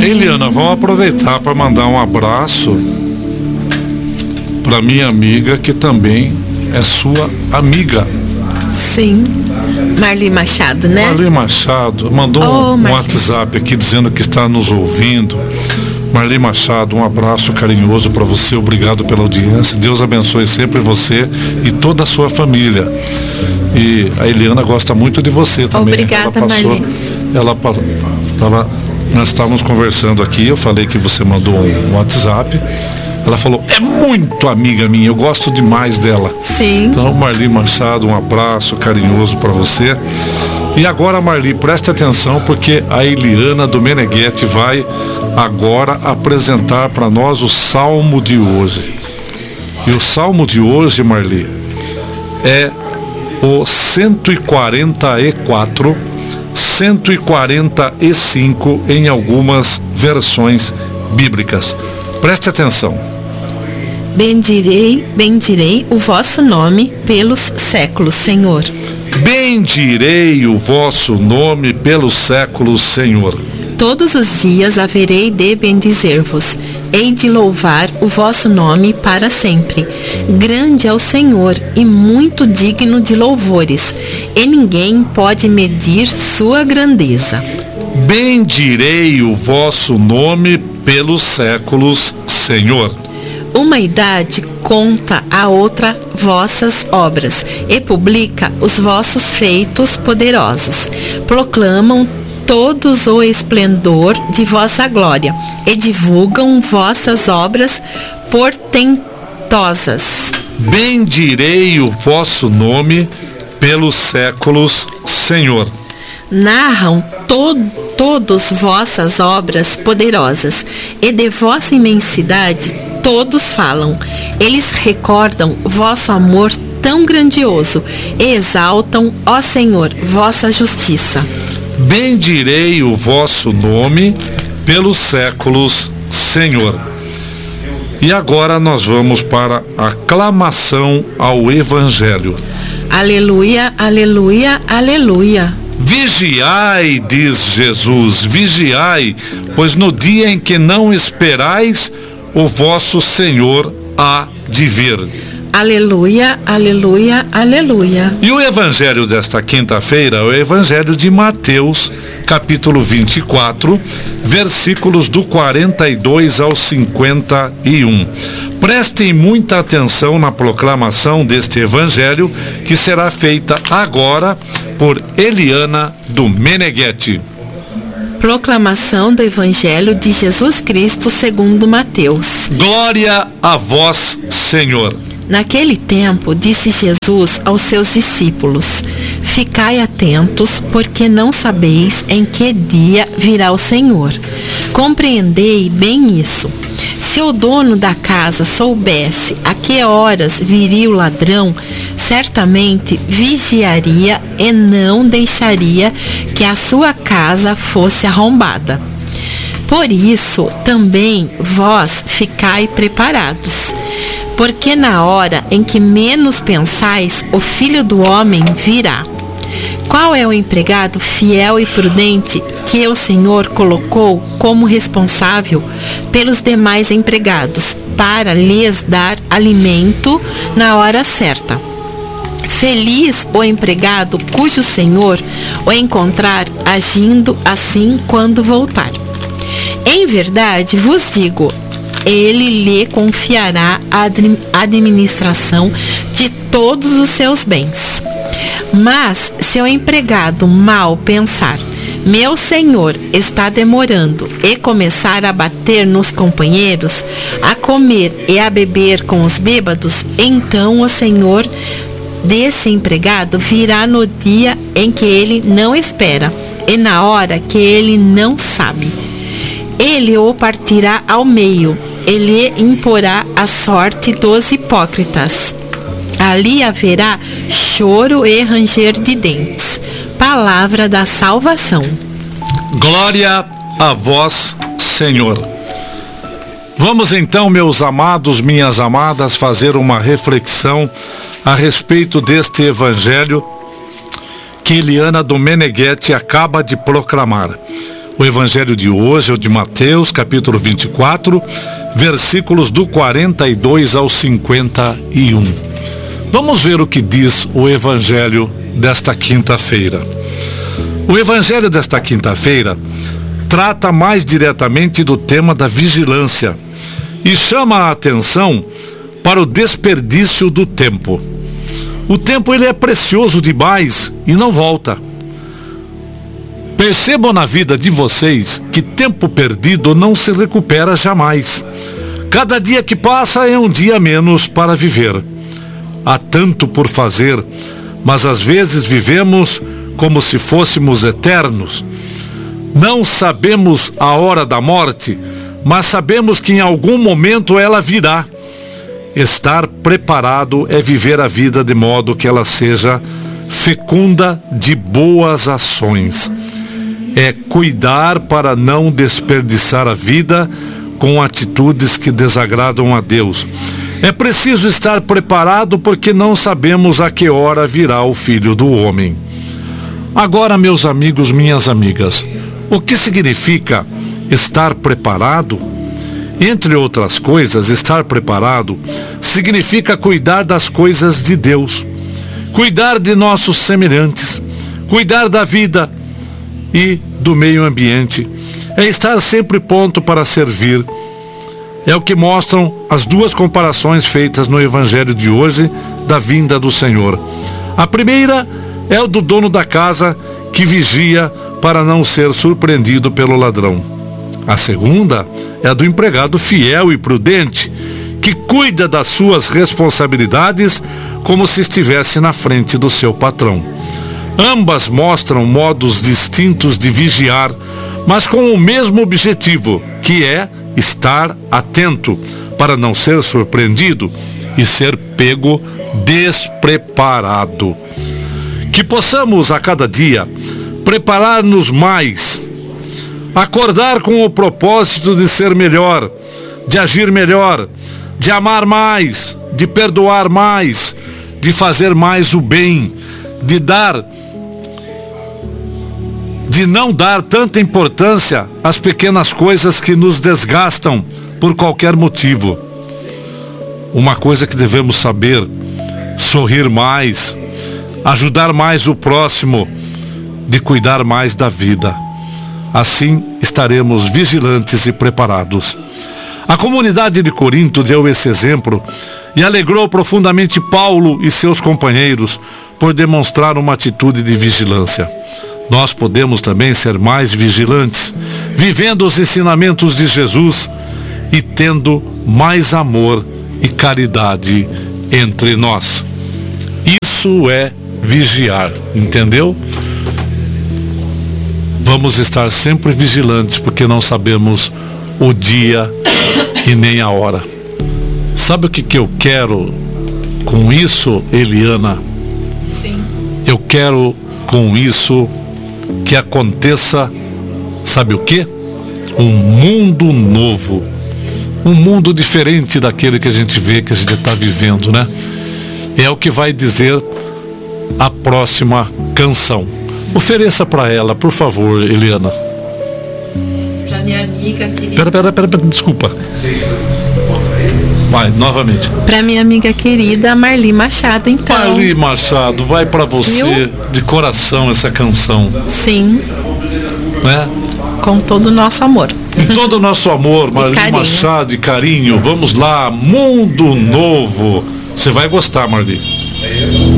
Eliana, vamos aproveitar para mandar um abraço para minha amiga, que também é sua amiga. Sim, Marli Machado, né? Marli Machado mandou um WhatsApp aqui dizendo que está nos ouvindo. Marli Machado, um abraço carinhoso para você, obrigado pela audiência, Deus abençoe sempre você e toda a sua família. E a Eliana gosta muito de você também. Obrigada, Marli. Nós estávamos conversando aqui, eu falei que você mandou um WhatsApp. Ela falou, é muito amiga minha, eu gosto demais dela. Sim. Então, Marli Machado, um abraço carinhoso para você. E agora, Marli, preste atenção, porque a Eliana do Meneghetti vai agora apresentar para nós o Salmo de hoje. E o Salmo de hoje, Marli, é o 144, 145 em algumas versões bíblicas. Preste atenção. Bendirei o vosso nome pelos séculos, Senhor. Bendirei o vosso nome pelos séculos, Senhor. Todos os dias haverei de bendizer-vos. Hei de louvar o vosso nome para sempre. Grande é o Senhor e muito digno de louvores, e ninguém pode medir sua grandeza. Bendirei o vosso nome pelos séculos, Senhor. Uma idade conta a outra vossas obras, e publica os vossos feitos poderosos. Proclamam todos o esplendor de vossa glória, e divulgam vossas obras portentosas. Bendirei o vosso nome pelos séculos, Senhor. Narram todos vossas obras poderosas, e de vossa imensidade todos falam. Eles recordam vosso amor tão grandioso, e exaltam, ó Senhor, vossa justiça. Bendirei o vosso nome pelos séculos, Senhor. E agora nós vamos para a aclamação ao Evangelho. Aleluia, aleluia, aleluia. Vigiai, diz Jesus, vigiai, pois no dia em que não esperais, o vosso Senhor há de vir. Aleluia, aleluia, aleluia. E o evangelho desta quinta-feira é o evangelho de Mateus, capítulo 24, versículos do 42 ao 51. Prestem muita atenção na proclamação deste evangelho, que será feita agora por Eliana do Meneghetti. Proclamação do Evangelho de Jesus Cristo segundo Mateus. Glória a vós, Senhor. Naquele tempo, disse Jesus aos seus discípulos: Ficai atentos, porque não sabeis em que dia virá o Senhor. Compreendei bem isso. Se o dono da casa soubesse a que horas viria o ladrão, certamente vigiaria e não deixaria que a sua casa fosse arrombada. Por isso, também vós ficai preparados, porque na hora em que menos pensais, o Filho do Homem virá. Qual é o empregado fiel e prudente que o Senhor colocou como responsável pelos demais empregados, para lhes dar alimento na hora certa? Feliz o empregado cujo Senhor o encontrar agindo assim quando voltar. Em verdade vos digo, ele lhe confiará a administração de todos os seus bens. Mas se o empregado mal pensar, meu senhor está demorando, e começar a bater nos companheiros, a comer e a beber com os bêbados, então o senhor desse empregado virá no dia em que ele não espera, e na hora que ele não sabe. Ele o partirá ao meio, ele imporá a sorte dos hipócritas. Ali haverá choro e ranger de dentes. Palavra da salvação. Glória a vós, Senhor. Vamos então, meus amados, minhas amadas, fazer uma reflexão a respeito deste evangelho que Eliana do Meneghetti acaba de proclamar. O evangelho de hoje é o de Mateus, capítulo 24, versículos do 42 ao 51. Vamos ver o que diz o evangelho desta quinta-feira. O evangelho desta quinta-feira trata mais diretamente do tema da vigilância e chama a atenção para o desperdício do tempo. O tempo ele é precioso demais e não volta. Percebam na vida de vocês que tempo perdido não se recupera jamais. Cada dia que passa é um dia a menos para viver. Há tanto por fazer, mas às vezes vivemos como se fôssemos eternos. Não sabemos a hora da morte, mas sabemos que em algum momento ela virá. Estar preparado é viver a vida de modo que ela seja fecunda de boas ações. É cuidar para não desperdiçar a vida com atitudes que desagradam a Deus. É preciso estar preparado porque não sabemos a que hora virá o Filho do Homem. Agora, meus amigos, minhas amigas, o que significa estar preparado? Entre outras coisas, estar preparado significa cuidar das coisas de Deus, cuidar de nossos semelhantes, cuidar da vida e do meio ambiente. É estar sempre pronto para servir. É o que mostram as duas comparações feitas no evangelho de hoje da vinda do Senhor. A primeira é o do dono da casa que vigia para não ser surpreendido pelo ladrão. A segunda é a do empregado fiel e prudente que cuida das suas responsabilidades como se estivesse na frente do seu patrão. Ambas mostram modos distintos de vigiar, mas com o mesmo objetivo, que é estar atento para não ser surpreendido e ser pego despreparado. Que possamos a cada dia preparar-nos mais, acordar com o propósito de ser melhor, de agir melhor, de amar mais, de perdoar mais, de fazer mais o bem, de não dar tanta importância às pequenas coisas que nos desgastam por qualquer motivo. Uma coisa que devemos saber: sorrir mais, ajudar mais o próximo, de cuidar mais da vida. Assim estaremos vigilantes e preparados. A comunidade de Corinto deu esse exemplo e alegrou profundamente Paulo e seus companheiros por demonstrar uma atitude de vigilância. Nós podemos também ser mais vigilantes, vivendo os ensinamentos de Jesus e tendo mais amor e caridade entre nós. Isso é vigiar, entendeu? Vamos estar sempre vigilantes, porque não sabemos o dia e nem a hora. Sabe o que eu quero com isso, Eliana? Sim. Eu quero com isso que aconteça, sabe o quê? Um mundo novo, um mundo diferente daquele que a gente vê, que a gente está vivendo, né? É o que vai dizer a próxima canção. Ofereça para ela, por favor, Eliana. Para minha amiga querida. Pera, desculpa. Vai, novamente. Para minha amiga querida Marli Machado, então. Marli Machado, vai para você de coração essa canção. Sim. Né? Com todo o nosso amor. Com todo o nosso amor, Marli Machado e carinho. Vamos lá, Mundo Novo. Você vai gostar, Marli.